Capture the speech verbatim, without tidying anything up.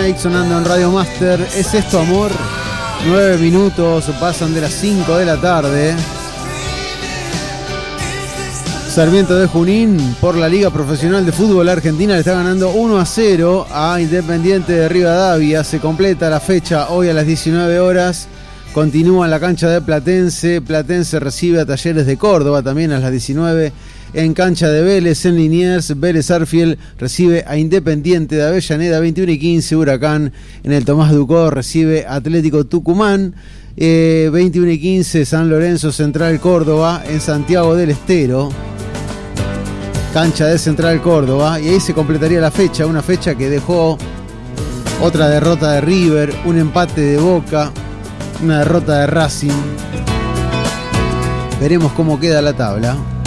Snake sonando en Radio Master. ¿Es esto amor? Nueve minutos, pasan de las cinco de la tarde. Sarmiento de Junín por la Liga Profesional de Fútbol Argentina le está ganando uno a cero a Independiente de Rivadavia. Se completa la fecha hoy a las diecinueve horas. Continúa en la cancha de Platense. Platense recibe a Talleres de Córdoba también a las diecinueve. En cancha de Vélez, en Liniers, Vélez Arfiel recibe a Independiente de Avellaneda, veintiuno y quince. Huracán en el Tomás Ducó recibe Atlético Tucumán. Eh, veintiuno y quince, San Lorenzo Central Córdoba en Santiago del Estero. Cancha de Central Córdoba. Y ahí se completaría la fecha. Una fecha que dejó otra derrota de River, un empate de Boca, una derrota de Racing. Veremos cómo queda la tabla.